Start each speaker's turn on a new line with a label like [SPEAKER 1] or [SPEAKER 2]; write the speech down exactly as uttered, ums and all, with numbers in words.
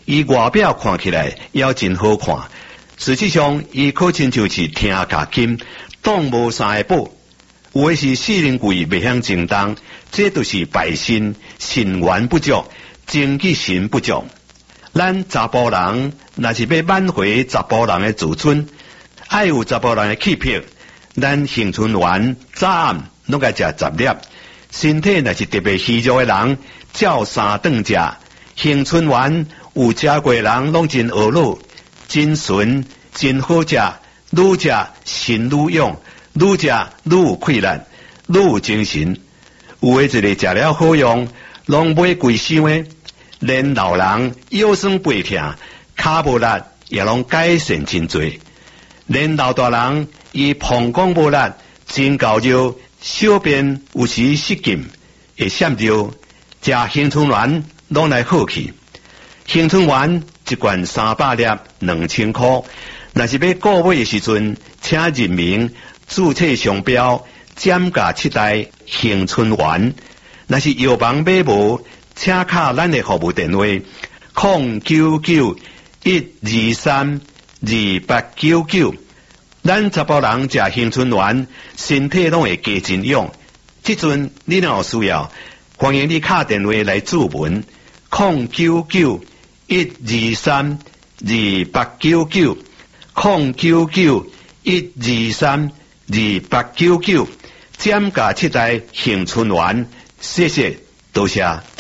[SPEAKER 1] 伊外表看起来也真好看，实际上伊可亲就是听假金，当无三个宝。有的是四人贵未晓正当，这就是败心神元不足，精气神不足。咱查甫人若是要挽回查甫人的自尊，爱有查甫人的气魄。咱杏春丸早暗拢该食十粒，身体若是特别虚弱的人，照三顿食。杏春丸有食过的人拢真学老，真纯，真好食，愈食神愈勇。愈食愈有气力，愈有精神。有的一个食了好用，拢买贵箱的，连老人腰酸背痛、骹无力也拢改善真多。连老大人伊膀胱无力、真够热、小便有时失禁，会闪热，食杏春丸拢来好去。杏春丸一罐三百粒，两千块。若是要购买的时阵，请认明。注册商标减价七代杏春丸，若是药房买无，请卡咱的服务电话零九九一二三二八九九。咱查甫人食杏春丸，身体拢会加真勇。即阵你若有需要，欢迎你卡电话来注文零九九一二三二八九九零九九一二三。二八九九减价七代杏春丸，谢谢，多谢。